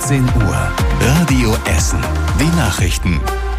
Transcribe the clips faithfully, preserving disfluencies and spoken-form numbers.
achtzehn Uhr. Radio Essen. Die Nachrichten.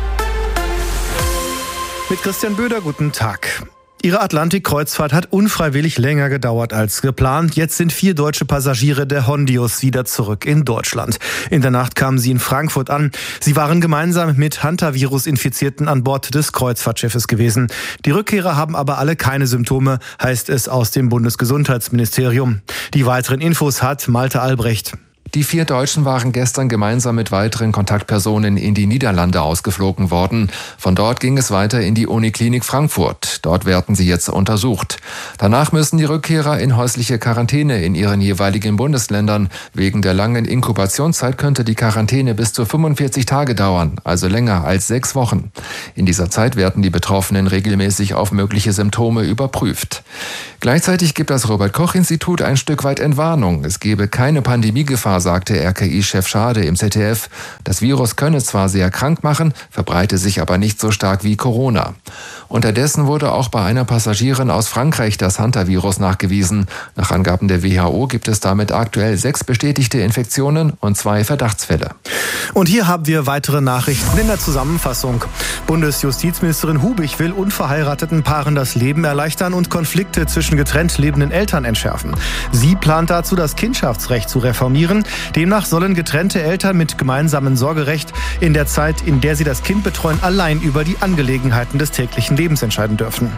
Mit Christian Böder, guten Tag. Ihre Atlantik-Kreuzfahrt hat unfreiwillig länger gedauert als geplant. Jetzt sind vier deutsche Passagiere der Hondius wieder zurück in Deutschland. In der Nacht kamen sie in Frankfurt an. Sie waren gemeinsam mit Hantavirus-Infizierten an Bord des Kreuzfahrtschiffes gewesen. Die Rückkehrer haben aber alle keine Symptome, heißt es aus dem Bundesgesundheitsministerium. Die weiteren Infos hat Malte Albrecht. Die vier Deutschen waren gestern gemeinsam mit weiteren Kontaktpersonen in die Niederlande ausgeflogen worden. Von dort ging es weiter in die Uniklinik Frankfurt. Dort werden sie jetzt untersucht. Danach müssen die Rückkehrer in häusliche Quarantäne in ihren jeweiligen Bundesländern. Wegen der langen Inkubationszeit könnte die Quarantäne bis zu fünfundvierzig Tage dauern, also länger als sechs Wochen. In dieser Zeit werden die Betroffenen regelmäßig auf mögliche Symptome überprüft. Gleichzeitig gibt das Robert-Koch-Institut ein Stück weit Entwarnung. Es gebe keine Pandemiegefahr, sagte R K I-Chef Schade im Z D F. Das Virus könne zwar sehr krank machen, verbreite sich aber nicht so stark wie Corona. Unterdessen wurde auch bei einer Passagierin aus Frankreich das Hantavirus nachgewiesen. Nach Angaben der W H O gibt es damit aktuell sechs bestätigte Infektionen und zwei Verdachtsfälle. Und hier haben wir weitere Nachrichten in der Zusammenfassung. Bundesjustizministerin Hubig will unverheirateten Paaren das Leben erleichtern und Konflikte zwischen getrennt lebenden Eltern entschärfen. Sie plant dazu, das Kindschaftsrecht zu reformieren. Demnach sollen getrennte Eltern mit gemeinsamem Sorgerecht in der Zeit, in der sie das Kind betreuen, allein über die Angelegenheiten des täglichen Lebens entscheiden dürfen.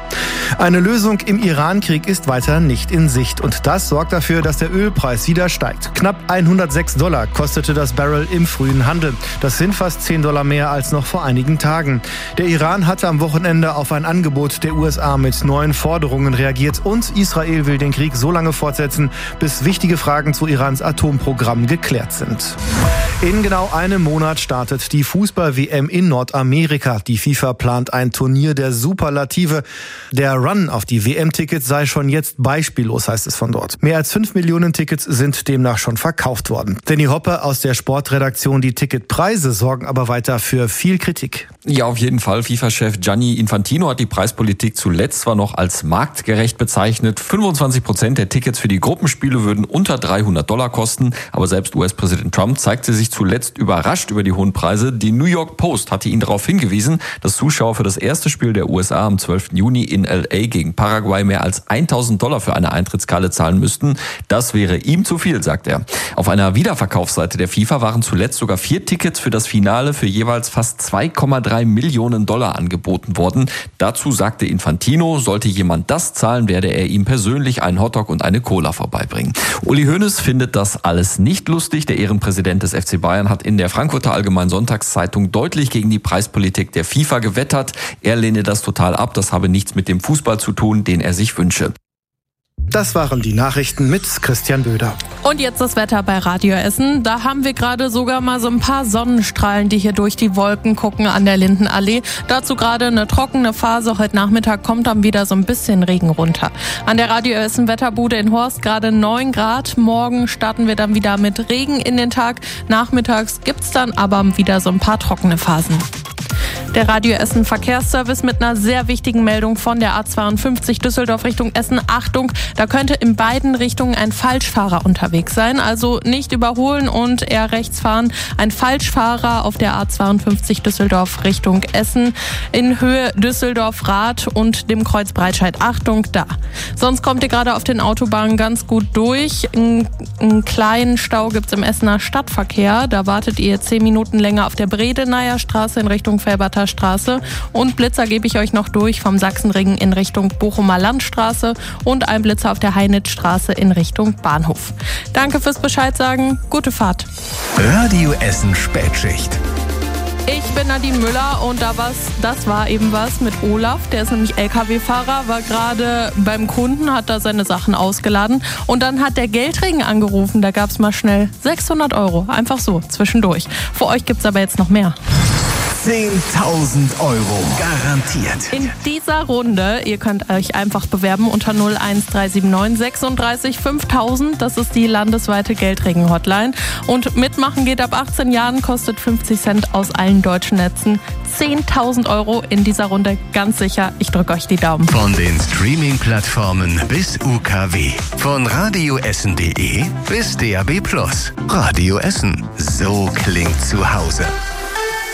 Eine Lösung im Iran-Krieg ist weiter nicht in Sicht und das sorgt dafür, dass der Ölpreis wieder steigt. Knapp hundertsechs Dollar kostete das Barrel im frühen Handel. Das sind fast zehn Dollar mehr als noch vor einigen Tagen. Der Iran hatte am Wochenende auf ein Angebot der U S A mit neuen Forderungen reagiert und Israel will den Krieg so lange fortsetzen, bis wichtige Fragen zu Irans Atomprogramm geklärt sind. In genau einem Monat startet die Fußball-W M in Nordamerika. Die FIFA plant ein Turnier der Superlative. Der Run auf die W M-Tickets sei schon jetzt beispiellos, heißt es von dort. Mehr als fünf Millionen Tickets sind demnach schon verkauft worden. Danny Hoppe aus der Sportredaktion: Die Ticketpreise sorgen aber weiter für viel Kritik. Ja, auf jeden Fall. FIFA-Chef Gianni Infantino hat die Preispolitik zuletzt zwar noch als marktgerecht bezeichnet. fünfundzwanzig Prozent der Tickets für die Gruppenspiele würden unter dreihundert Dollar kosten. Aber selbst U S-Präsident Trump zeigte sich zuletzt überrascht über die hohen Preise. Die New York Post hatte ihn darauf hingewiesen, dass Zuschauer für das erste Spiel der U S A am zwölften Juni in L A gegen Paraguay mehr als tausend Dollar für eine Eintrittskarte zahlen müssten. Das wäre ihm zu viel, sagt er. Auf einer Wiederverkaufsseite der FIFA waren zuletzt sogar vier Tickets für das Finale für jeweils fast zwei Komma drei Millionen Dollar angeboten worden. Dazu sagte Infantino, sollte jemand das zahlen, werde er ihm persönlich einen Hotdog und eine Cola vorbeibringen. Uli Hoeneß findet das alles nicht lustig. Der Ehrenpräsident des F C Bayern hat in der Frankfurter Allgemeinen Sonntagszeitung deutlich gegen die Preispolitik der FIFA gewettert. Er lehne das total ab. Das habe nichts mit dem Fußball zu tun, den er sich wünsche. Das waren die Nachrichten mit Christian Böder. Und jetzt das Wetter bei Radio Essen. Da haben wir gerade sogar mal so ein paar Sonnenstrahlen, die hier durch die Wolken gucken an der Lindenallee. Dazu gerade eine trockene Phase. Heute Nachmittag kommt dann wieder so ein bisschen Regen runter. An der Radio Essen Wetterbude in Horst gerade neun Grad. Morgen starten wir dann wieder mit Regen in den Tag. Nachmittags gibt's dann aber wieder so ein paar trockene Phasen. Der Radio Essen Verkehrsservice mit einer sehr wichtigen Meldung von der A zweiundfünfzig Düsseldorf Richtung Essen. Achtung, da könnte in beiden Richtungen ein Falschfahrer unterwegs sein. Also nicht überholen und eher rechts fahren. Ein Falschfahrer auf der A zweiundfünfzig Düsseldorf Richtung Essen in Höhe Düsseldorf-Rath und dem Kreuz Breitscheid. Achtung, da. Sonst kommt ihr gerade auf den Autobahnen ganz gut durch. Einen, einen kleinen Stau gibt's im Essener Stadtverkehr. Da wartet ihr zehn Minuten länger auf der Bredeneier Straße in Richtung Felberter Straße. Und Blitzer gebe ich euch noch durch vom Sachsenring in Richtung Bochumer Landstraße und ein Blitzer auf der Heinitzstraße in Richtung Bahnhof. Danke fürs Bescheid sagen. Gute Fahrt. Radio Essen Spätschicht. Ich bin Nadine Müller und da was, das war eben was mit Olaf. Der ist nämlich L K W-Fahrer, war gerade beim Kunden, hat da seine Sachen ausgeladen und dann hat der Geldregen angerufen. Da gab's mal schnell sechshundert Euro. Einfach so, zwischendurch. Für euch gibt's aber jetzt noch mehr. zehntausend Euro garantiert. In dieser Runde, ihr könnt euch einfach bewerben unter null eins drei sieben neun sechsunddreißig fünftausend. Das ist die landesweite Geldregen-Hotline. Und mitmachen geht ab achtzehn Jahren, kostet fünfzig Cent aus allen deutschen Netzen. zehntausend Euro in dieser Runde, ganz sicher. Ich drücke euch die Daumen. Von den Streaming-Plattformen bis U K W. Von radioessen punkt de bis D A B plus. Radio Essen. So klingt zu Hause.